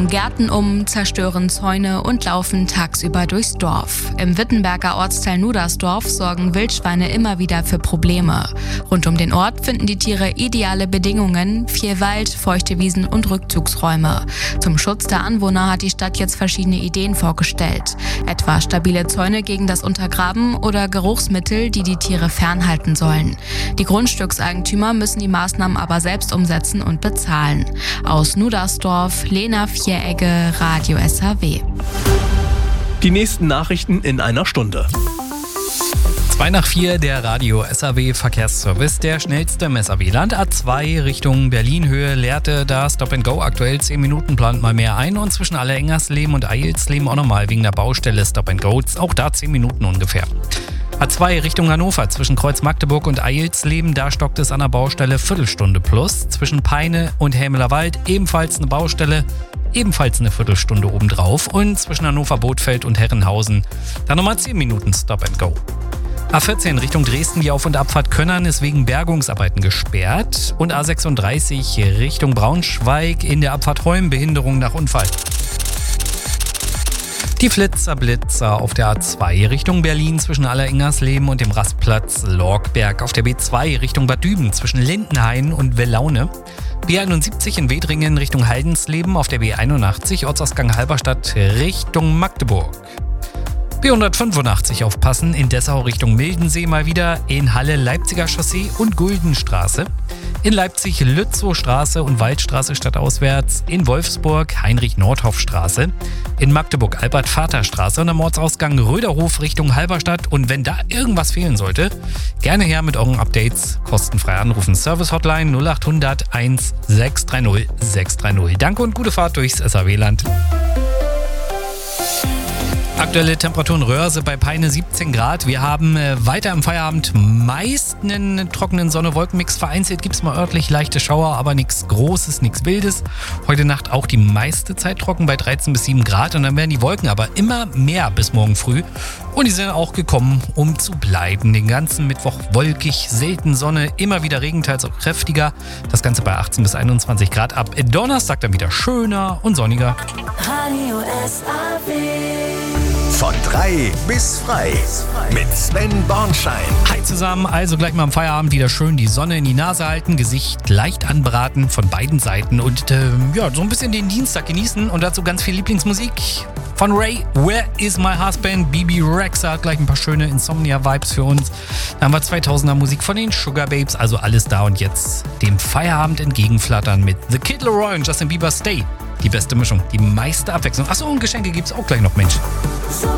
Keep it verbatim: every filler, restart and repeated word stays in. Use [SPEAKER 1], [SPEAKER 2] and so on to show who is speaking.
[SPEAKER 1] graben Gärten um, zerstören Zäune und laufen tagsüber durchs Dorf. Im Wittenberger Ortsteil Nudersdorf sorgen Wildschweine immer wieder für Probleme. Rund um den Ort finden die Tiere ideale Bedingungen, viel Wald, feuchte Wiesen und Rückzugsräume. Zum Schutz der Anwohner hat die Stadt jetzt verschiedene Ideen vorgestellt. Etwa stabile Zäune gegen das Untergraben oder Geruchsmittel, die die Tiere fernhalten sollen. Die Grundstückseigentümer müssen die Maßnahmen aber selbst umsetzen und bezahlen. Aus Nudersdorf, Lena Vieregge, Radio S H W.
[SPEAKER 2] Die nächsten Nachrichten in einer Stunde.
[SPEAKER 3] zwei nach vier, der Radio S H W Verkehrsservice, der schnellste im S H W-Land. A zwei Richtung Berlin-Höhe leerte da Stop and Go aktuell zehn Minuten, plant mal mehr ein. Und zwischen Allerengernsleben und Eilsleben auch nochmal wegen der Baustelle Stop and Go, auch da zehn Minuten ungefähr. A zwei Richtung Hannover, zwischen Kreuz Magdeburg und Eilsleben, da stockt es an der Baustelle Viertelstunde plus. Zwischen Peine und Helmelerwald ebenfalls eine Baustelle, ebenfalls eine Viertelstunde obendrauf. Und zwischen Hannover Bothfeld und Herrenhausen, da nochmal zehn Minuten Stop and Go. A vierzehn Richtung Dresden, die Auf- und Abfahrt Könnern ist wegen Bergungsarbeiten gesperrt. Und A sechsunddreißig Richtung Braunschweig in der Abfahrt Holm, Behinderung nach Unfall. Die Flitzer-Blitzer auf der A zwei Richtung Berlin zwischen Allerengernsleben und dem Rastplatz Lorgberg. Auf der B zwei Richtung Bad Düben zwischen Lindenhain und Wellaune. B einundsiebzig in Wedringen Richtung Haldensleben. Auf der B einundachtzig Ortsausgang Halberstadt Richtung Magdeburg. B hundertfünfundachtzig aufpassen, in Dessau Richtung Mildensee mal wieder, in Halle Leipziger Chaussee und Guldenstraße. In Leipzig Lützowstraße und Waldstraße stadtauswärts, in Wolfsburg Heinrich-Nordhoff-Straße, in Magdeburg Albert-Vater-Straße und am Ortsausgang Röderhof Richtung Halberstadt. Und wenn da irgendwas fehlen sollte, gerne her mit euren Updates, kostenfrei anrufen. Service-Hotline null acht hundert eins sechs drei null sechs drei null. Danke und gute Fahrt durchs S H W-Land. Aktuelle Temperaturen Röhrse bei Peine siebzehn Grad. Wir haben äh, weiter im Feierabend meist einen trockenen Sonne-Wolken-Mix. Vereinzelt gibt es mal örtlich leichte Schauer, aber nichts Großes, nichts Wildes. Heute Nacht auch die meiste Zeit trocken bei dreizehn bis sieben Grad. Und dann werden die Wolken aber immer mehr bis morgen früh. Und die sind auch gekommen, um zu bleiben. Den ganzen Mittwoch wolkig, selten Sonne, immer wieder Regen, teils auch kräftiger. Das Ganze bei achtzehn bis einundzwanzig Grad. Ab Donnerstag dann wieder schöner und sonniger.
[SPEAKER 4] Radio S H W.
[SPEAKER 5] Von drei bis frei mit Sven Bornschein.
[SPEAKER 3] Hi zusammen, also gleich mal am Feierabend wieder schön die Sonne in die Nase halten, Gesicht leicht anbraten von beiden Seiten und äh, ja, so ein bisschen den Dienstag genießen und dazu ganz viel Lieblingsmusik von Ray, Where is my husband? Bibi Rexha hat gleich ein paar schöne Insomnia-Vibes für uns. Dann haben wir zweitausender Musik von den Sugar Babes, also alles da und jetzt dem Feierabend entgegenflattern mit The Kid Laroi und Justin Bieber Stay. Die beste Mischung, die meiste Abwechslung. Achso, und Geschenke gibt's auch gleich noch, Mensch.